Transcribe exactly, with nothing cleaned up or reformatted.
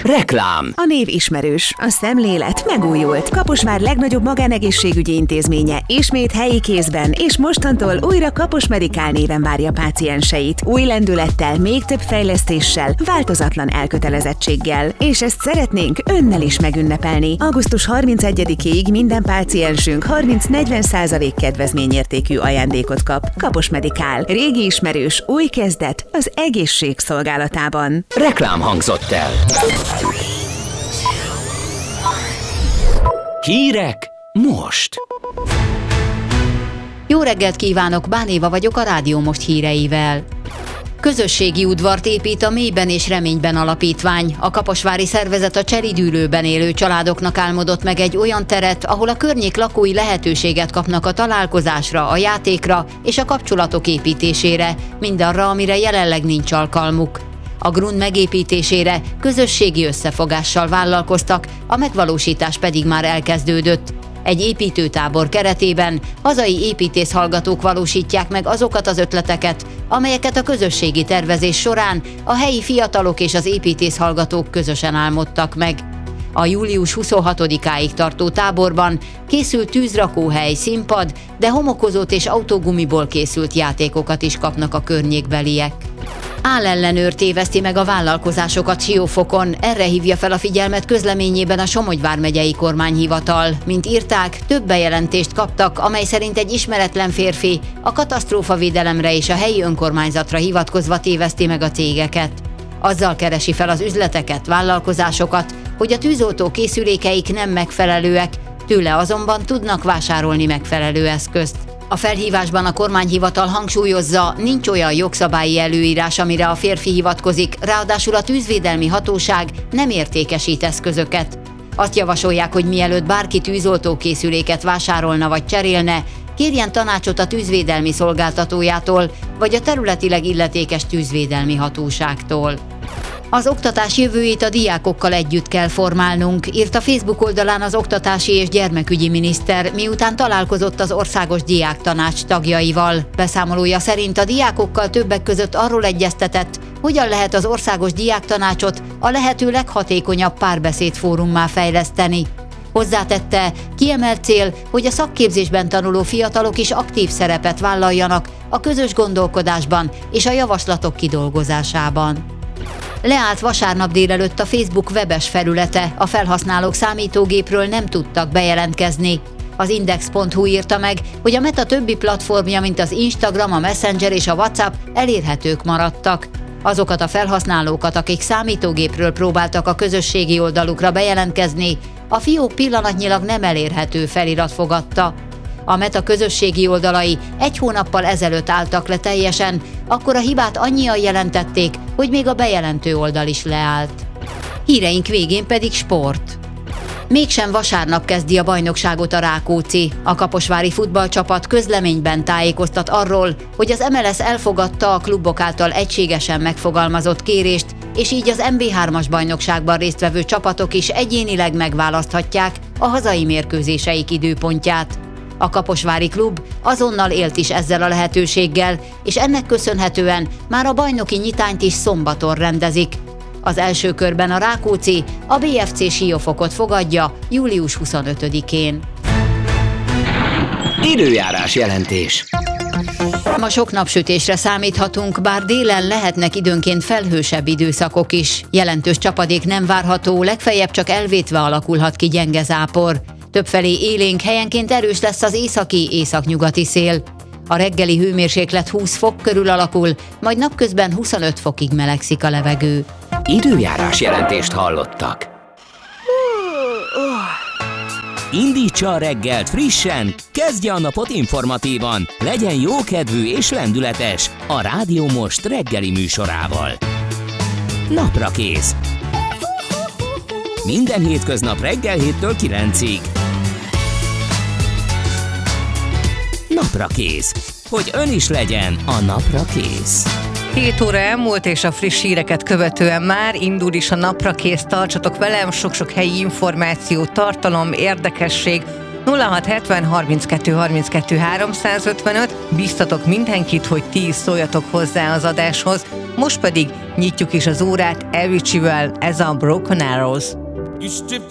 Reklám. A név ismerős, a szemlélet megújult. Kaposvár legnagyobb magánegészségügyi intézménye ismét helyi kézben, és mostantól újra Kapos Medikál néven várja pácienseit. Új lendülettel, még több fejlesztéssel, változatlan elkötelezettséggel. És ezt szeretnénk önnel is megünnepelni. augusztus harmincegyedikéig minden páciensünk harminc-negyven százalék kedvezményértékű ajándékot kap. Kapos Medikál. Régi ismerős, új kezdet az egészség szolgálatában. Reklám hangzott el. Hírek most. Jó reggelt kívánok, Bán Éva vagyok a Rádió Most híreivel. Közösségi udvart épít a Mélyben és Reményben alapítvány. A kaposvári szervezet a Cseridülőben élő családoknak álmodott meg egy olyan teret, ahol a környék lakói lehetőséget kapnak a találkozásra, a játékra és a kapcsolatok építésére, mindarra, amire jelenleg nincs alkalmuk. A grund megépítésére közösségi összefogással vállalkoztak, a megvalósítás pedig már elkezdődött. Egy építőtábor keretében hazai építészhallgatók valósítják meg azokat az ötleteket, amelyeket a közösségi tervezés során a helyi fiatalok és az építészhallgatók közösen álmodtak meg. A július huszonhatodikáig tartó táborban készült tűzrakóhely, színpad, de homokozót és autógumiból készült játékokat is kapnak a környékbeliek. Állellenőr téveszti meg a vállalkozásokat Siófokon, erre hívja fel a figyelmet közleményében a Somogy vármegyei kormányhivatal. Mint írták, több bejelentést kaptak, amely szerint egy ismeretlen férfi a katasztrófavédelemre és a helyi önkormányzatra hivatkozva téveszti meg a cégeket. Azzal keresi fel az üzleteket, vállalkozásokat, hogy a tűzoltó készülékeik nem megfelelőek, tőle azonban tudnak vásárolni megfelelő eszközt. A felhívásban a kormányhivatal hangsúlyozza, nincs olyan jogszabályi előírás, amire a férfi hivatkozik, ráadásul a tűzvédelmi hatóság nem értékesít eszközöket. Azt javasolják, hogy mielőtt bárki tűzoltókészüléket vásárolna vagy cserélne, kérjen tanácsot a tűzvédelmi szolgáltatójától, vagy a területileg illetékes tűzvédelmi hatóságtól. Az oktatás jövőjét a diákokkal együtt kell formálnunk, írt a Facebook oldalán az oktatási és gyermekügyi miniszter, miután találkozott az Országos Diáktanács tagjaival. Beszámolója szerint a diákokkal többek között arról egyeztetett, hogyan lehet az Országos Diáktanácsot a lehető leghatékonyabb párbeszédfórummá fejleszteni. Hozzátette, kiemelt cél, hogy a szakképzésben tanuló fiatalok is aktív szerepet vállaljanak a közös gondolkodásban és a javaslatok kidolgozásában. Leállt vasárnap délelőtt a Facebook webes felülete, a felhasználók számítógépről nem tudtak bejelentkezni. Az index pont hu írta meg, hogy a Meta többi platformja, mint az Instagram, a Messenger és a WhatsApp elérhetők maradtak. Azokat a felhasználókat, akik számítógépről próbáltak a közösségi oldalukra bejelentkezni, a fiók pillanatnyilag nem elérhető felirat fogadta. A Meta közösségi oldalai egy hónappal ezelőtt álltak le teljesen, akkor a hibát annyian jelentették, hogy még a bejelentő oldal is leállt. Híreink végén pedig sport. Mégsem vasárnap kezdi a bajnokságot a Rákóczi. A kaposvári futballcsapat közleményben tájékoztat arról, hogy az em el es elfogadta a klubok által egységesen megfogalmazott kérést, és így az em bé hármas bajnokságban résztvevő csapatok is egyénileg megválaszthatják a hazai mérkőzéseik időpontját. A kaposvári klub azonnal élt is ezzel a lehetőséggel, és ennek köszönhetően már a bajnoki nyitányt is szombaton rendezik. Az első körben a Rákóczi a bé ef cé Siófokot fogadja július huszonötödikén. Időjárás jelentés. Ma sok napsütésre számíthatunk, bár délen lehetnek időnként felhősebb időszakok is. Jelentős csapadék nem várható, legfeljebb csak elvétve alakulhat ki gyenge zápor. Többfelé élénk, helyenként erős lesz az északi-északnyugati szél. A reggeli hőmérséklet húsz fok körül alakul, majd napközben huszonöt fokig melegszik a levegő. Időjárás jelentést hallottak. Indítsa a reggelt frissen, kezdje a napot informatívan, legyen jókedvű és lendületes a Rádió Most reggeli műsorával. Naprakész. Minden hétköznap reggel héttől kilencig. Naprakész. Hogy ön is legyen a napra kész. hét óra elmúlt, és a friss híreket követően már indul is a Naprakész. Tartsatok velem, sok-sok helyi információ, tartalom, érdekesség, nulla hat hetven harminckettő harminckettő háromszázötvenöt. Biztatok mindenkit, hogy ti is szóljatok hozzá az adáshoz. Most pedig nyitjuk is az órát, Avicii-vel, ez a Broken Arrows. You stripped